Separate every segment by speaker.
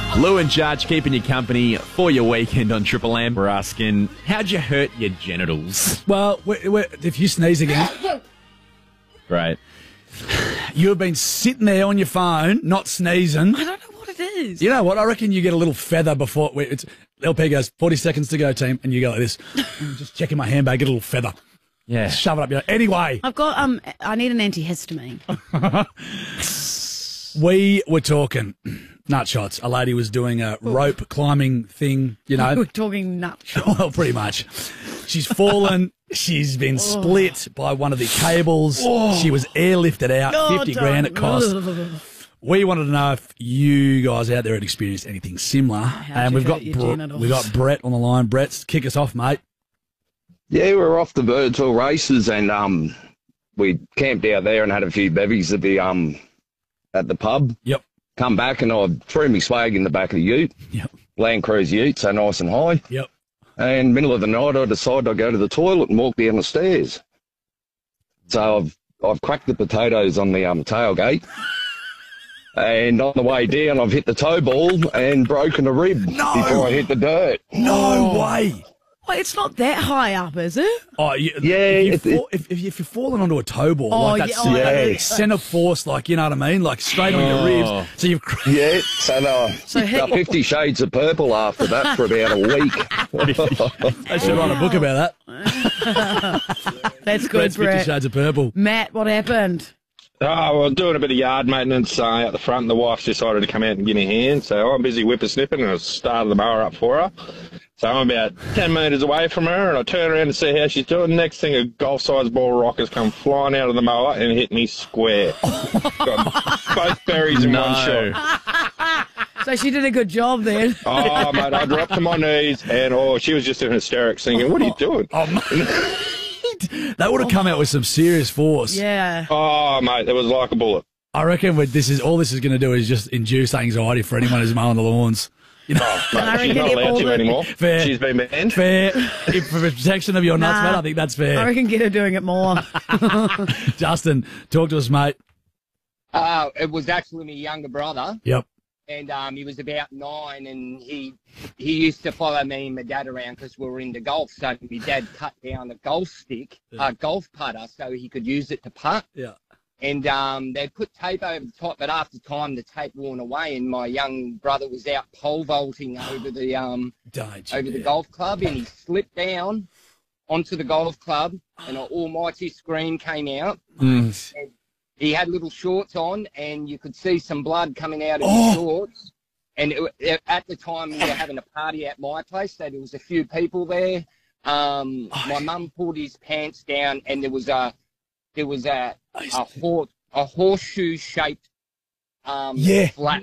Speaker 1: Lou and Judge keeping you company for your weekend on Triple M. We're asking, how'd you hurt your genitals?
Speaker 2: Well, if you sneeze again,
Speaker 1: Great.
Speaker 2: you have been sitting there on your phone, not sneezing.
Speaker 3: I don't know what it is.
Speaker 2: You know what? I reckon you get a little feather before it's LP goes 40 seconds to go, team, and you go like this. Just checking my handbag, get a little feather.
Speaker 1: Yeah.
Speaker 2: Shove it up your. Anyway,
Speaker 3: I've got I need an antihistamine.
Speaker 2: we were talking nut shots. A lady was doing a rope climbing thing, you know.
Speaker 3: We're talking nuts.
Speaker 2: Well, pretty much. She's fallen. She's been split by one of the cables. She was airlifted out. 50 grand it cost. We wanted to know if you guys out there had experienced anything similar. And we've got Brett on the line. Brett, kick us off, mate.
Speaker 4: Yeah, we were off the Birdsville races and we camped out there and had a few bevies at the pub.
Speaker 2: Yep.
Speaker 4: Come back and I threw my swag in the back of the ute.
Speaker 2: Yep.
Speaker 4: Land Cruise ute, so nice and high.
Speaker 2: Yep.
Speaker 4: And middle of the night, I decided I'd go to the toilet and walk down the stairs. So I've cracked the potatoes on the tailgate. And on the way down, I've hit the toe ball and broken a rib before I hit the dirt.
Speaker 2: No way.
Speaker 3: Well, it's not that high up, is it?
Speaker 2: Oh,
Speaker 4: Yeah,
Speaker 2: If you're falling onto a toe ball, like that's centre force, like, you know what I mean? Like straight on your ribs. So you've.
Speaker 4: Yeah, so 50 Shades of Purple after that for about a week.
Speaker 2: I should write a book about that.
Speaker 3: That's good,
Speaker 2: Brett's 50
Speaker 3: Brett.
Speaker 2: Shades of Purple.
Speaker 3: Matt, what happened?
Speaker 5: Oh, well, doing a bit of yard maintenance out the front, and the wife's decided to come out and give me a hand. So I'm busy whippersnipping, and I started the mower up for her. So I'm about 10 metres away from her, and I turn around to see how she's doing. Next thing, a golf-sized ball rock has come flying out of the mower and hit me square. Got both berries in one shot.
Speaker 3: So she did a good job then.
Speaker 5: Oh, mate, I dropped to my knees, and she was just in hysterics thinking, what are you doing?
Speaker 2: Oh, mate. That would have come out with some serious force.
Speaker 3: Yeah.
Speaker 5: Oh, mate, it was like a bullet.
Speaker 2: I reckon all this is going to do is just induce anxiety for anyone who's mowing the lawns. You know?
Speaker 5: Mate, she's not allowed to anymore.
Speaker 2: Fair.
Speaker 5: She's been banned.
Speaker 2: Fair. For the protection of your nuts, mate, I think that's fair.
Speaker 3: I reckon get her doing it more.
Speaker 2: Justin, talk to us, mate.
Speaker 6: It was actually my younger brother.
Speaker 2: Yep.
Speaker 6: And he was about 9, and he used to follow me and my dad around because we were into golf. So my dad cut down a golf stick, a golf putter, so he could use it to putt.
Speaker 2: Yeah.
Speaker 6: And they put tape over the top, but after time the tape worn away, and my young brother was out pole vaulting over the golf club, and he slipped down onto the golf club, and an almighty scream came out. And he had little shorts on, and you could see some blood coming out of his shorts. And at the time, we were having a party at my place, so there was a few people there. My mum pulled his pants down, and there was a horseshoe-shaped flap.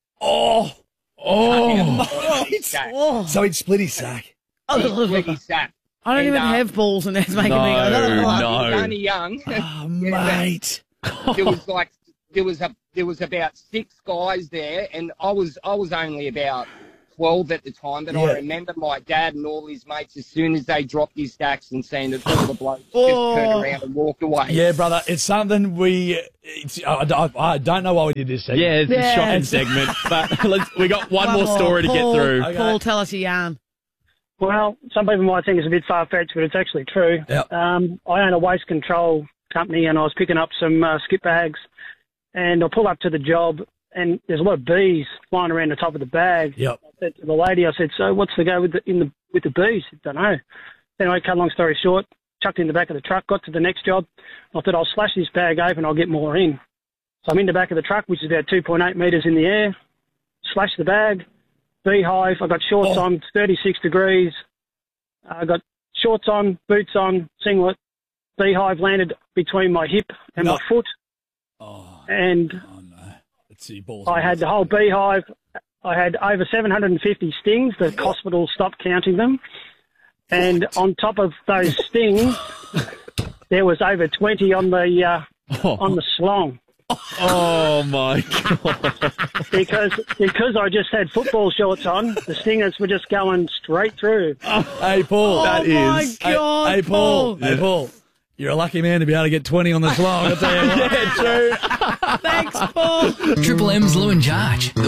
Speaker 2: So he'd split his sack.
Speaker 6: Split his sack.
Speaker 3: I don't even have balls, and that's making me go,
Speaker 6: He was only young.
Speaker 2: Oh, mate.
Speaker 6: There was about 6 guys there, and I was only about 12 at the time, but I remember my dad and all his mates, as soon as they dropped his stacks and seen that all the blokes just turned around and walked away.
Speaker 2: Yeah, brother, it's something I don't know why we did this segment.
Speaker 1: Yeah, it's a shocking segment, but we got one more story to get through.
Speaker 3: Okay. Paul, tell us a yarn.
Speaker 7: Well, some people might think it's a bit far-fetched, but it's actually true.
Speaker 2: Yep.
Speaker 7: I own a waste control company, and I was picking up some skip bags, and I pull up to the job, and there's a lot of bees flying around the top of the bag.
Speaker 2: Yep.
Speaker 7: I said to the lady, so what's the go with the bees? I don't know. Anyway, cut a long story short, chucked it in the back of the truck, got to the next job. I thought, I'll slash this bag open, I'll get more in. So I'm in the back of the truck, which is about 2.8 metres in the air, slash the bag, beehive. I got shorts on, 36 degrees. I got shorts on, boots on, singlet. Beehive landed between my hip and my foot. And
Speaker 2: Let's see, balls.
Speaker 7: I had the whole beehive. I had over 750 stings. The hospital stopped counting them. And on top of those stings, there was over 20 on the slong.
Speaker 1: Oh, my God.
Speaker 7: Because I just had football shorts on, the stingers were just going straight through.
Speaker 2: Hey, Paul.
Speaker 3: Oh, my God,
Speaker 2: Hey, Paul.
Speaker 3: Paul.
Speaker 2: Hey, Paul. You're a lucky man to be able to get 20 on the slong. I'll tell you what.
Speaker 1: Yeah, true.
Speaker 3: Thanks, Paul.
Speaker 8: Triple M's Lou and Judge.